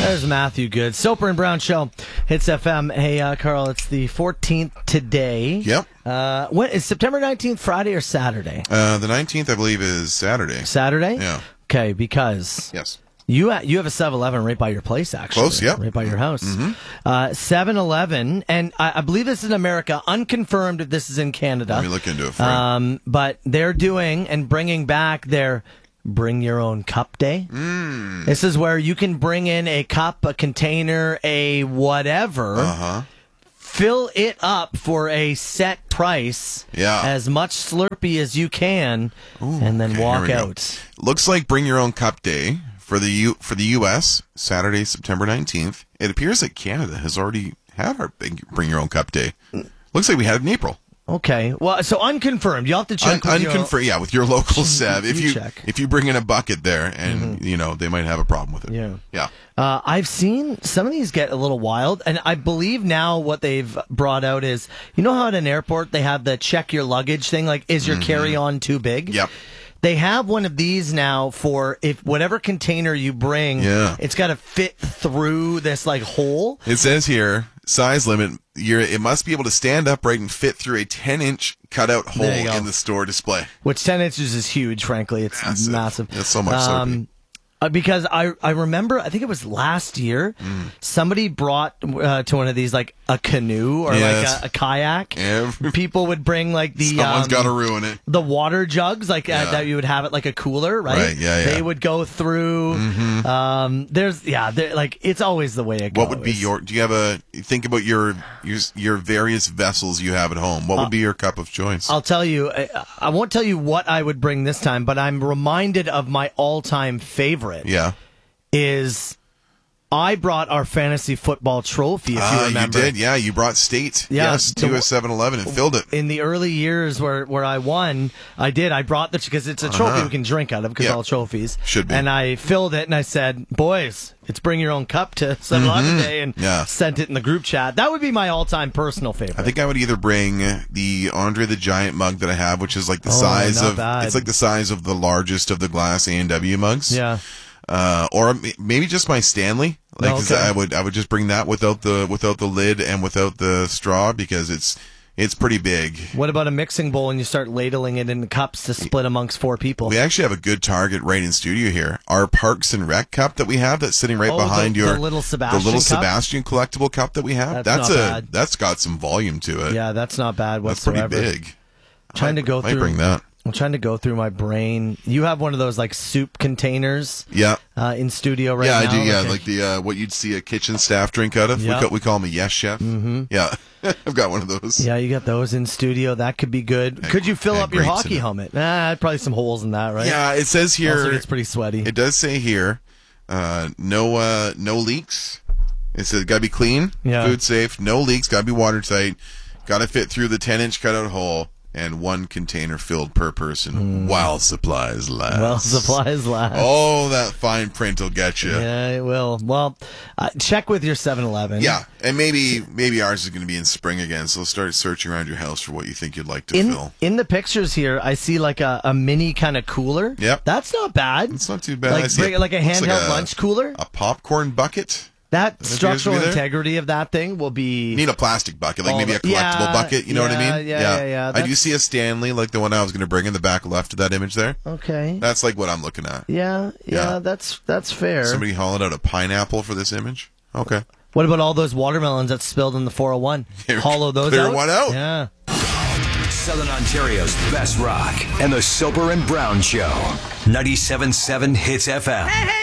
There's Matthew Good. Soper and Brown Show. Hits FM. Hey, Carl, it's the 14th today. Yep. When is September 19th, Friday or Saturday? The 19th, I believe, is Saturday. Saturday? Yeah. Okay, because Yes. you have a 7-Eleven right by your place, actually. Close, yep. Right by your house. Mm-hmm. 7-Eleven, and I believe this is in America, unconfirmed if this is in Canada. Let me look into it for you. But they're doing and bringing back their Bring Your Own Cup Day. This is where you can bring in a cup, a container, a whatever, fill it up for a set price, as much Slurpee as you can, and then walk out. Looks like Bring Your Own Cup Day for the U.S., Saturday, September 19th. It appears that Canada has already had our big Bring Your Own Cup Day. Looks like we had it in April. Okay, well, so unconfirmed. You'll have to check. Unconfirmed, with your local Sev. Check. If you bring in a bucket there, and they might have a problem with it. Yeah. I've seen some of these get a little wild, and I believe now what they've brought out is, you know how at an airport they have the check your luggage thing, like is your carry-on too big? Yep. They have one of these now for if whatever container you bring, it's got to fit through this like hole. It says here, size limit, it must be able to stand upright and fit through a 10-inch cutout hole in the store display. Which 10 inches is huge, frankly. It's massive. It's so much Slurpee. Because I remember, I think it was last year, somebody brought to one of these like a canoe or like a kayak. People would bring like the someone's got to ruin it. The water jugs like that you would have it like a cooler, right? They would go through. Like it's always the way it goes. What would be do you have think about your various vessels you have at home? What would be your cup of choice? I'll tell you, I won't tell you what I would bring this time, but I'm reminded of my all-time favorite. Is I brought our fantasy football trophy, if you remember. You did, you brought state, to a 7-Eleven and filled it. In the early years where I won, I brought because it's a trophy we can drink out of, because all trophies. Should be. And I filled it, and I said, boys, it's Bring Your Own Cup to 7-Eleven Day, and sent it in the group chat. That would be my all-time personal favorite. I think I would either bring the Andre the Giant mug that I have, which is like the size of, it's like the size of the largest of the glass A&W mugs. Yeah. Or maybe just my Stanley. I would just bring that without the lid and without the straw, because it's pretty big. What about a mixing bowl and you start ladling it in the cups to split amongst 4 people? We actually have a good target right in studio here. Our Parks and Rec cup that we have that's sitting right behind the little Sebastian the little cup? Sebastian collectible cup that we have. That's got some volume to it. Yeah, that's not bad whatsoever. That's pretty big. Might bring that. I'm trying to go through my brain. You have one of those like soup containers in studio right now? Yeah, I do, like the what you'd see a kitchen staff drink out of. We call them a Yes Chef. Yeah, I've got one of those. Yeah, you got those in studio. That could be good. Could you fill up your hockey helmet? Probably some holes in that, right? Yeah, it says here. Also, it's pretty sweaty. It does say here, no leaks. It says got to be clean, food safe, no leaks, got to be watertight, got to fit through the 10-inch cutout hole, and 1 container filled per person while supplies last. Oh, that fine print will get you. Yeah, it will. Well, check with your 7-Eleven. Yeah, and maybe ours is going to be in spring again, so start searching around your house for what you think you'd like to fill. In the pictures here, I see like a mini kind of cooler. Yep. That's not bad. It's not too bad. Like a handheld lunch cooler? A popcorn bucket. That structural integrity of that thing will be... You need a plastic bucket, like maybe a collectible bucket, you know what I mean? Yeah. I do see a Stanley, like the one I was going to bring in the back left of that image there. Okay. That's like what I'm looking at. Yeah, that's fair. Somebody hollowed out a pineapple for this image? Okay. What about all those watermelons that spilled in the 401? Hollow those Clear out? one out. Yeah. Southern Ontario's best rock and the Soper and Brown Show. 97.7 Hits FM. Hey,